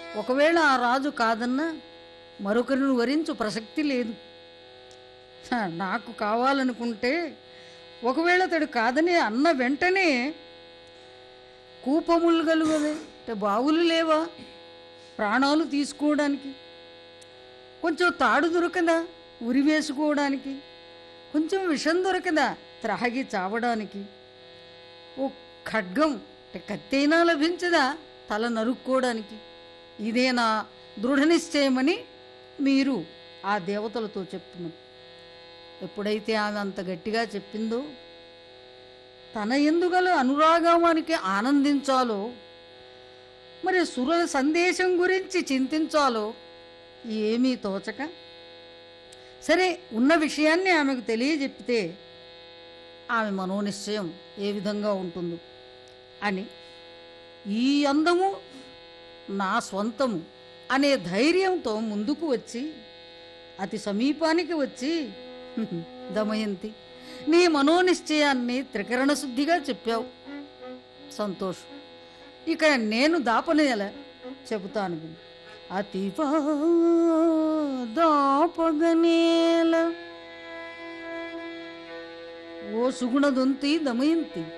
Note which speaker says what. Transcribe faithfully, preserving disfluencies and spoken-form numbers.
Speaker 1: ఒకవేళ ఆ రాజు కాదన్నా మరొకరిని వరించు ప్రసక్తి లేదు. హ, నాకు కావాలనుకుంటే ఒకవేళ అతడు కాదని అన్న వెంటనే కూపములు కలుగవే, అంటే బావులు లేవా ప్రాణాలు తీసుకోవడానికి? కొంచెం తాడు దొరకదా ఉరి వేసుకోవడానికి? కొంచెం విషం దొరకదా త్రాగి చావడానికి? ఓ ఖడ్గం అంటే కత్తైనా లభించదా తల నరుక్కోవడానికి? ఇదే నా దృఢ నిశ్చయమని మీరు ఆ దేవతలతో చెప్తున్నాం. ఎప్పుడైతే ఆమె అంత గట్టిగా చెప్పిందో, తన ఎందుగల అనురాగానికి ఆనందించాలో, మరి సురుల సందేశం గురించి చింతించాలో ఏమీ తోచక, సరే ఉన్న విషయాన్ని ఆమెకు తెలియజెప్పితే ఆమె మనోనిశ్చయం ఏ విధంగా ఉంటుందో అని, ఈ అందము నా స్వంతము అనే ధైర్యంతో ముందుకు వచ్చి అతి సమీపానికి వచ్చి, దమయంతి, నీ మనోనిశ్చయాన్ని త్రికరణ శుద్ధిగా చెప్పావు, సంతోషం. ఇక నేను దాపనేల చెబుతాను విను. అతివా దాపగనేల ఓ సుగుణదొంతి దమయంతి,